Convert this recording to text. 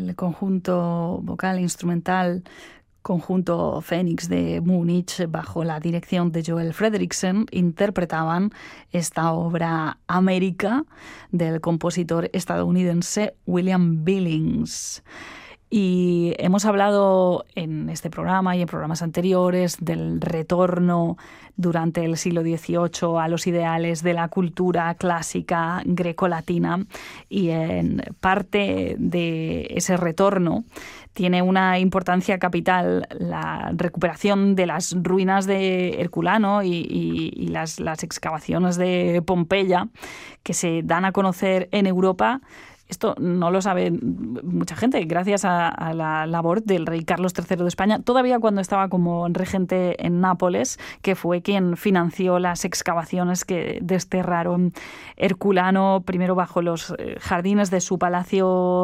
el conjunto vocal e instrumental Conjunto Fénix de Múnich, bajo la dirección de Joel Fredricksen, interpretaban esta obra América del compositor estadounidense William Billings. Y hemos hablado en este programa y en programas anteriores del retorno durante el siglo XVIII a los ideales de la cultura clásica grecolatina, y en parte de ese retorno tiene una importancia capital la recuperación de las ruinas de Herculano y las excavaciones de Pompeya, que se dan a conocer en Europa. Esto no lo sabe mucha gente, gracias a la labor del rey Carlos III de España, todavía cuando estaba como regente en Nápoles, que fue quien financió las excavaciones que desterraron Herculano, primero bajo los jardines de su palacio